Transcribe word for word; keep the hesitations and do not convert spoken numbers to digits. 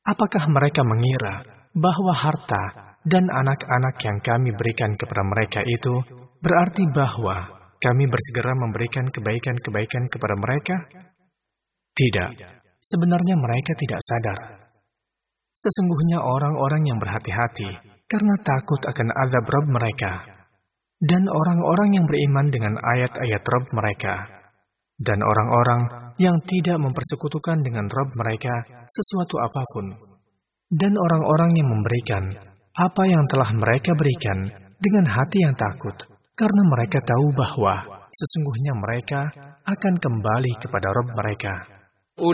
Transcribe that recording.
Apakah mereka mengira bahwa harta dan anak-anak yang kami berikan kepada mereka itu berarti bahwa kami bersegera memberikan kebaikan-kebaikan kepada mereka? Tidak, sebenarnya mereka tidak sadar. Sesungguhnya orang-orang yang berhati-hati karena takut akan azab Rabb mereka, dan orang-orang yang beriman dengan ayat-ayat Rabb mereka, dan orang-orang yang tidak mempersekutukan dengan Rabb mereka sesuatu apapun, dan orang-orang yang memberikan apa yang telah mereka berikan dengan hati yang takut, karena mereka tahu bahwa sesungguhnya mereka akan kembali kepada Rabb mereka.